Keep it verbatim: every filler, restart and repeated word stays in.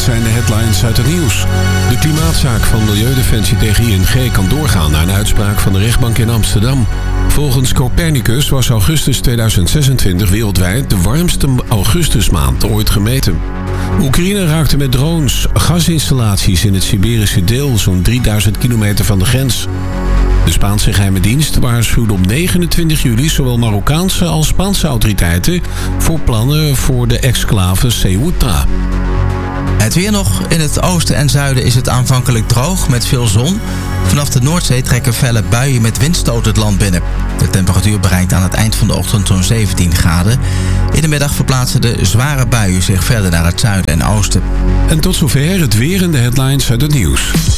zijn de headlines uit het nieuws. De klimaatzaak van Milieudefensie tegen I N G kan doorgaan na een uitspraak van de rechtbank in Amsterdam. Volgens Copernicus was augustus tweeduizend zesentwintig wereldwijd de warmste augustusmaand ooit gemeten. Oekraïne raakte met drones gasinstallaties in het Siberische deel, zo'n drieduizend kilometer van de grens. De Spaanse geheime dienst waarschuwde op negenentwintig juli zowel Marokkaanse als Spaanse autoriteiten voor plannen voor de exclave Ceuta. Het weer nog. In het oosten en zuiden is het aanvankelijk droog met veel zon. Vanaf de Noordzee trekken felle buien met windstoot het land binnen. De temperatuur bereikt aan het eind van de ochtend zo'n zeventien graden. In de middag verplaatsen de zware buien zich verder naar het zuiden en oosten. En tot zover het weer en de headlines uit het nieuws.